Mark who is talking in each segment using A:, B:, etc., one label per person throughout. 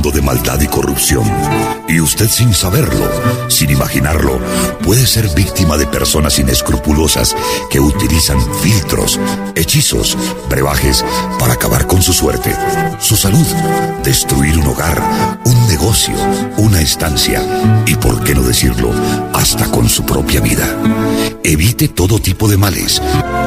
A: mundo de maldad y corrupción. Y usted, sin saberlo, sin imaginarlo, puede ser víctima de personas inescrupulosas que utilizan filtros, hechizos, brebajes para acabar con su suerte, su salud, destruir un hogar, un negocio, una estancia y, por qué no decirlo, hasta con su propia vida. Evite todo tipo de males.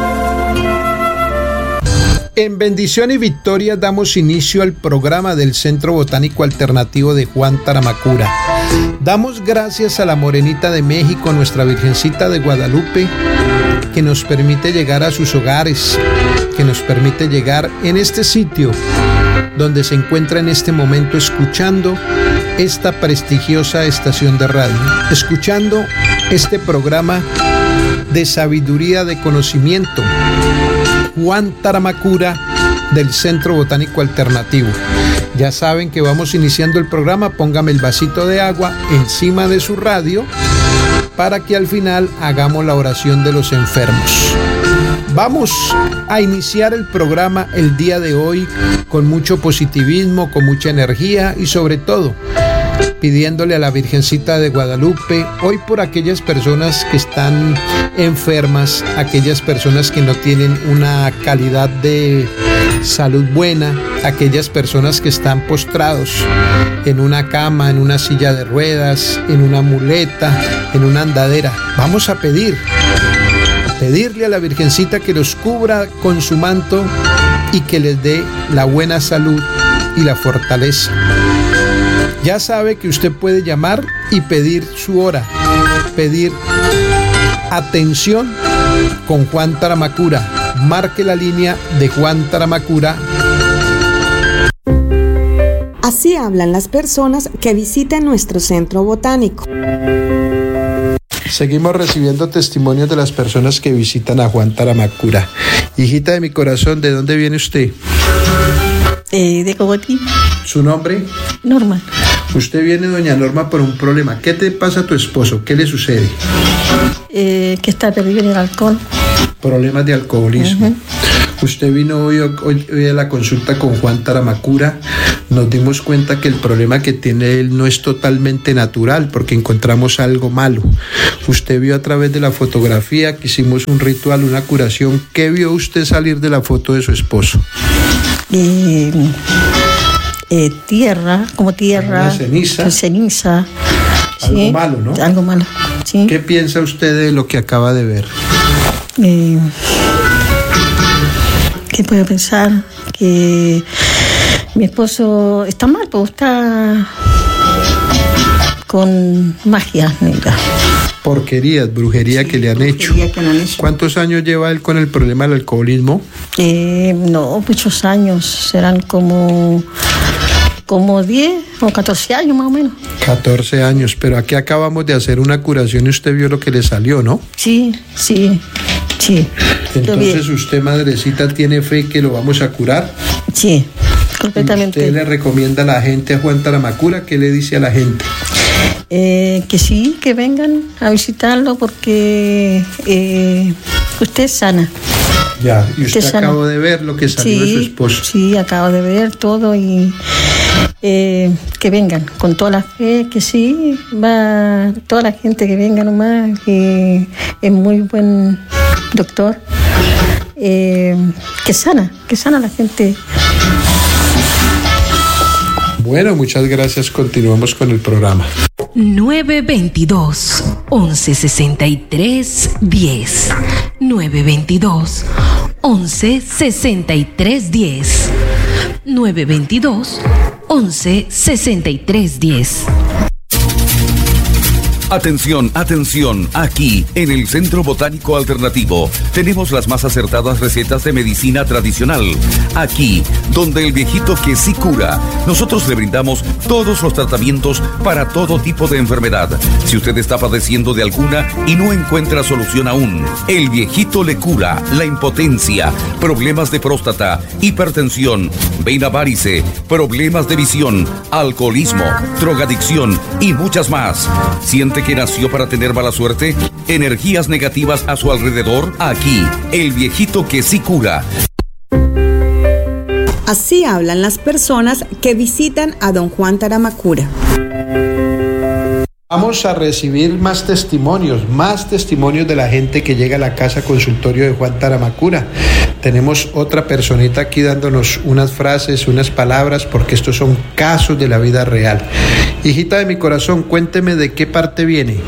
B: En bendición y victoria damos inicio al programa del Centro Botánico Alternativo de Juan Taramacura. Damos gracias a la Morenita de México, nuestra Virgencita de Guadalupe, que nos permite llegar a sus hogares, que nos permite llegar en este sitio donde se encuentra en este momento escuchando esta prestigiosa estación de radio, escuchando este programa de sabiduría, de conocimiento, Juan Taramacura del Centro Botánico Alternativo. Ya saben que vamos iniciando el programa, póngame el vasito de agua encima de su radio para que al final hagamos la oración de los enfermos. Vamos a iniciar el programa el día de hoy con mucho positivismo, con mucha energía y sobre todo pidiéndole a la Virgencita de Guadalupe hoy por aquellas personas que están enfermas, aquellas personas que no tienen una calidad de salud buena, aquellas personas que están postrados en una cama, en una silla de ruedas, en una muleta, en una andadera. Vamos a pedirle a la Virgencita que los cubra con su manto y que les dé la buena salud y la fortaleza. Ya sabe que usted puede llamar y pedir su hora, pedir atención con Juan Taramacura. Marque la línea de Juan Taramacura.
C: Así hablan las personas que visitan nuestro centro botánico.
B: Seguimos recibiendo testimonios de las personas que visitan a Juan Taramacura. Hijita de mi corazón, ¿de dónde viene usted?
D: De Cogotí.
B: ¿Su nombre?
D: Norma.
B: Usted viene, doña Norma, por un problema. ¿Qué te pasa a tu esposo? ¿Qué le sucede?
D: Que está perdido en el alcohol.
B: Problemas de alcoholismo. Usted vino hoy a la consulta con Juan Taramacura. Nos dimos cuenta que el problema que tiene él no es totalmente natural, porque encontramos algo malo. Usted vio a través de la fotografía que hicimos un ritual, una curación. ¿Qué vio usted salir de la foto de su esposo?
D: Tierra, como tierra.
B: Ceniza.
D: Ceniza.
B: Algo
D: Sí,
B: malo, ¿no?
D: algo malo, sí.
B: ¿Qué piensa usted de lo que acaba de ver?
D: ¿Qué puedo pensar? Que mi esposo está mal, pues está con magia negra.
B: Porquerías, brujería que le han hecho. ¿Cuántos años lleva él con el problema del alcoholismo?
D: No, muchos años, serán como 10 o 14 años más o menos.
B: 14 años, pero aquí acabamos de hacer una curación y usted vio lo que le salió, ¿no?
D: Sí.
B: Entonces usted, madrecita, tiene fe que lo vamos a curar.
D: Sí, completamente.
B: ¿Usted le recomienda a la gente a Juan Taramacura? ¿Qué le dice a la gente?
D: Que sí, que vengan a visitarlo porque usted es sana.
B: Ya, y usted acabó de ver lo que salió de su esposo.
D: Sí, acabo de ver todo y que vengan con toda la fe, que sí, va toda la gente que venga nomás, que es muy buen doctor, que sana la gente.
B: Bueno, muchas gracias, continuamos con el programa.
E: 922-1163-10 922-1163-10 922-1163-10.
F: Atención, atención, aquí en el Centro Botánico Alternativo tenemos las más acertadas recetas de medicina tradicional. Aquí, donde el viejito que sí cura, nosotros le brindamos todos los tratamientos para todo tipo de enfermedad. Si usted está padeciendo de alguna y no encuentra solución aún, el viejito le cura la impotencia, problemas de próstata, hipertensión, vena varice, problemas de visión, alcoholismo, drogadicción y muchas más. ¿Siente que nació para tener mala suerte? ¿Energías negativas a su alrededor? Aquí, el viejito que sí cura.
C: Así hablan las personas que visitan a don Juan Taramacura.
B: Vamos a recibir más testimonios de la gente que llega a la casa consultorio de Juan Taramacura. Tenemos otra personita aquí dándonos unas frases, unas palabras, porque estos son casos de la vida real. Hijita de mi corazón, cuénteme de qué parte viene.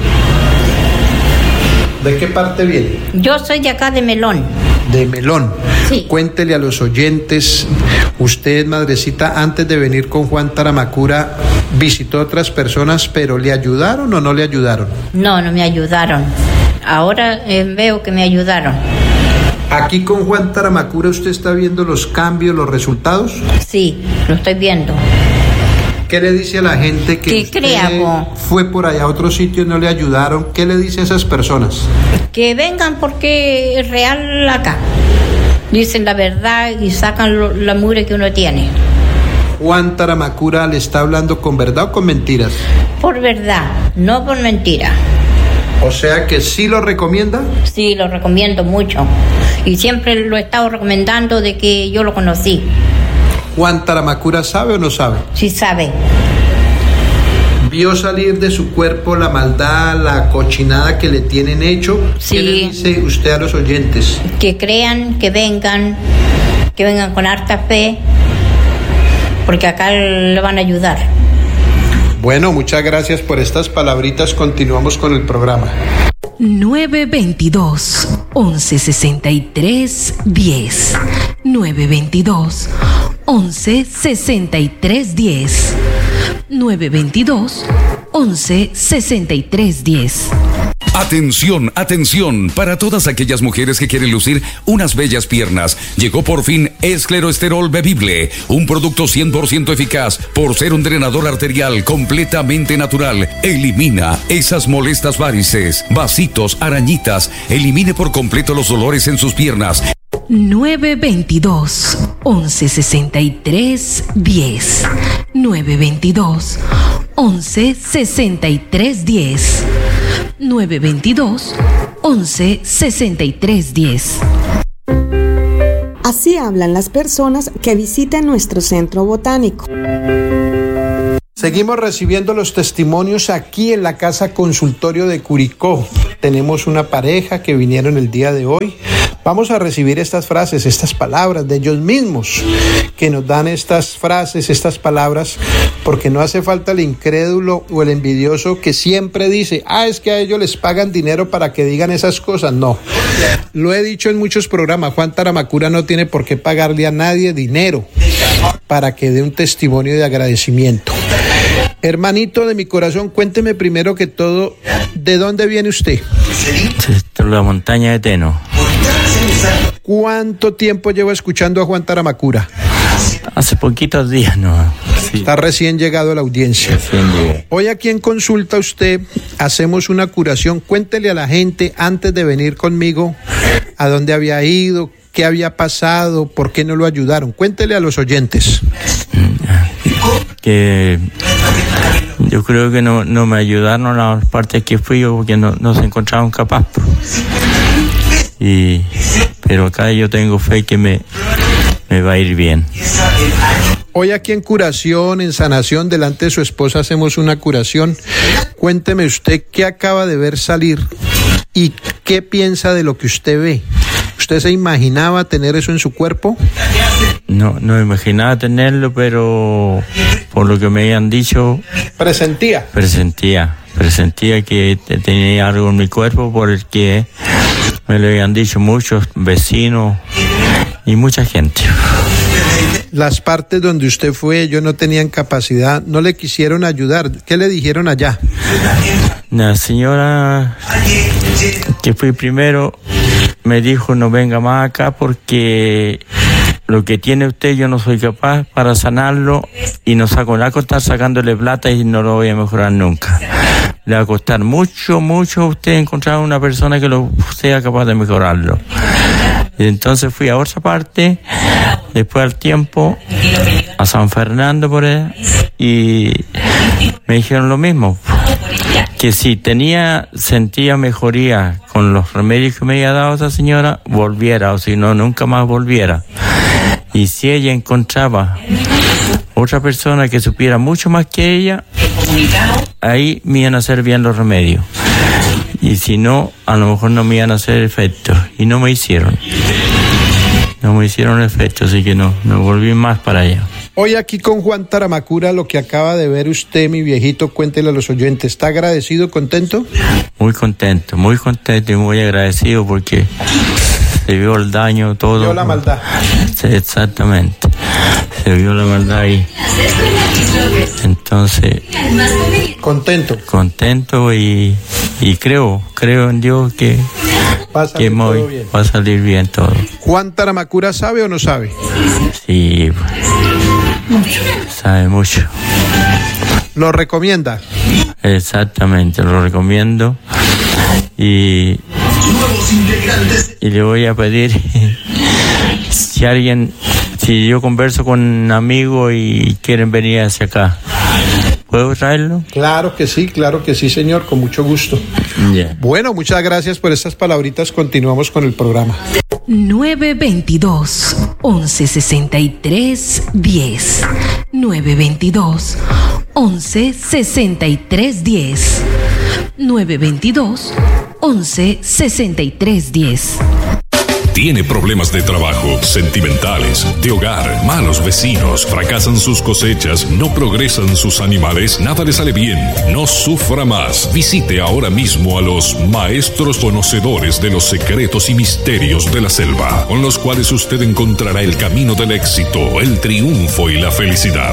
B: ¿De qué parte viene?
E: Yo soy de acá de Melón.
B: De Melón.
E: Sí.
B: Cuéntele a los oyentes, usted, madrecita, antes de venir con Juan Taramacura, visitó a otras personas, pero ¿le ayudaron o no le ayudaron?
E: No me ayudaron. Ahora veo que me ayudaron.
B: Aquí con Juan Taramacura, ¿usted está viendo los cambios, los resultados?
E: Sí, lo estoy viendo.
B: ¿Qué le dice a la gente que fue por allá a otro sitio y no le ayudaron? ¿Qué le dice a esas personas?
E: Que vengan porque es real acá. Dicen la verdad y sacan la mugre que uno tiene.
B: ¿Juan Taramacura le está hablando con verdad o con mentiras?
E: Por verdad, no por mentira.
B: O sea que sí lo recomienda.
E: Sí, lo recomiendo mucho. Y siempre lo he estado recomendando de que yo lo conocí.
B: ¿Juan Taramacura sabe o no sabe?
E: Sí sabe.
B: ¿Vio salir de su cuerpo la maldad, la cochinada que le tienen hecho?
E: Sí.
B: ¿Qué le dice usted a los oyentes?
E: Que crean, que vengan con harta fe, porque acá le van a ayudar.
B: Bueno, muchas gracias por estas palabritas. Continuamos con el programa.
G: 922-1163-10. 922-1163-10. 922-1163-10.
F: Atención, atención, para todas aquellas mujeres que quieren lucir unas bellas piernas. Llegó por fin Escleroesterol Bebible, un producto 100% eficaz por ser un drenador arterial completamente natural. Elimina esas molestas varices, vasitos, arañitas. Elimine por completo los dolores en sus piernas.
G: 922-1163-10. 922-1163-10. 922-1163-10.
C: Así hablan las personas que visitan nuestro centro botánico.
B: Seguimos recibiendo los testimonios aquí en la casa consultorio de Curicó. Tenemos una pareja que vinieron el día de hoy. Vamos a recibir estas frases, estas palabras de ellos mismos, que nos dan estas frases, estas palabras, porque no hace falta el incrédulo o el envidioso que siempre dice, es que a ellos les pagan dinero para que digan esas cosas. No, lo he dicho en muchos programas, Juan Taramacura no tiene por qué pagarle a nadie dinero para que dé un testimonio de agradecimiento. Hermanito de mi corazón, cuénteme primero que todo, ¿de dónde viene usted?
H: De la montaña de Teno.
B: ¿Cuánto tiempo lleva escuchando a Juan Taramacura?
H: Hace poquitos días, ¿no? Sí.
B: Está recién llegado a la audiencia. Hoy aquí en Consulta usted hacemos una curación. Cuéntele a la gente antes de venir conmigo a dónde había ido, qué había pasado, por qué no lo ayudaron. Cuéntele a los oyentes.
H: Que yo creo que no me ayudaron a las partes que fui yo porque no se encontraban capaz. Pero acá yo tengo fe que me va a ir bien.
B: Hoy aquí en curación, en sanación, delante de su esposa hacemos una curación. Cuénteme usted qué acaba de ver salir y qué piensa de lo que usted ve. ¿Usted se imaginaba tener eso en su cuerpo?
H: No imaginaba tenerlo, pero por lo que me habían dicho...
B: ¿Presentía?
H: Presentía que tenía algo en mi cuerpo por el que me lo habían dicho muchos vecinos y mucha gente.
B: Las partes donde usted fue, ellos no tenían capacidad, no le quisieron ayudar. ¿Qué le dijeron allá?
H: La señora que fui primero me dijo no venga más acá porque lo que tiene usted yo no soy capaz para sanarlo y no saco nada, costar sacándole plata y no lo voy a mejorar nunca. Le va a costar mucho a usted encontrar una persona que lo sea capaz de mejorarlo. Y entonces fui a otra parte, después al tiempo, a San Fernando por ahí, y me dijeron lo mismo, que si sentía mejoría con los remedios que me había dado esa señora, volviera, o si no, nunca más volviera. Y si ella encontraba otra persona que supiera mucho más que ella, ahí me iban a hacer bien los remedios. Y si no, a lo mejor no me iban a hacer efecto. Y no me hicieron. No me hicieron efecto, así que no volví más para allá.
B: Hoy aquí con Juan Taramacura, lo que acaba de ver usted, mi viejito, cuéntele a los oyentes. ¿Está agradecido, contento?
H: Muy contento y muy agradecido porque se vio el daño, todo. Se vio
B: la maldad.
H: Sí, exactamente. Se vio la maldad ahí. Entonces.
B: Contento.
H: Contento y creo en Dios que va a salir bien todo.
B: ¿Juan Taramacura sabe o no sabe?
H: Sí, sabe mucho.
B: ¿Lo recomienda?
H: Exactamente, lo recomiendo. Y le voy a pedir si yo converso con un amigo y quieren venir hacia acá, ¿puedo traerlo?
B: Claro que sí, señor, con mucho gusto.
H: Yeah.
B: Bueno, muchas gracias por estas palabritas. Continuamos con el programa.
G: 922-1163-10. 922-1163-10. 922-1163-10.
I: Tiene problemas de trabajo, sentimentales, de hogar, malos vecinos, fracasan sus cosechas, no progresan sus animales, nada le sale bien. No sufra más. Visite ahora mismo a los maestros conocedores de los secretos y misterios de la selva, con los cuales usted encontrará el camino del éxito, el triunfo y la felicidad.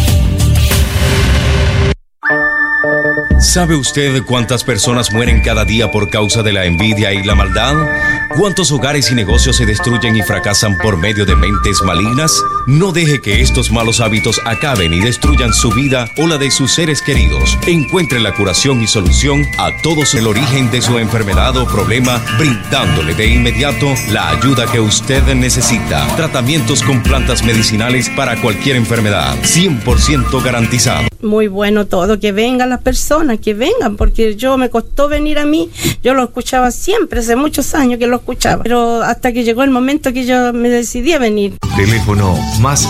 J: ¿Sabe usted cuántas personas mueren cada día por causa de la envidia y la maldad? ¿Cuántos hogares y negocios se destruyen y fracasan por medio de mentes malignas? No deje que estos malos hábitos acaben y destruyan su vida o la de sus seres queridos. Encuentre la curación y solución a todos el origen de su enfermedad o problema, brindándole de inmediato la ayuda que usted necesita. Tratamientos con plantas medicinales para cualquier enfermedad, 100% garantizado.
K: Muy bueno todo, que vengan las personas, que vengan, porque me costó venir a mí, yo lo escuchaba siempre, hace muchos años que lo escuchaba, pero hasta que llegó el momento que yo me decidí a venir.
L: Teléfono más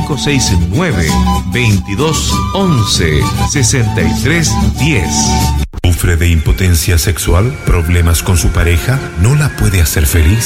L: 569-2211-6310. ¿Sufre de impotencia sexual? ¿Problemas con su pareja? ¿No la puede hacer feliz?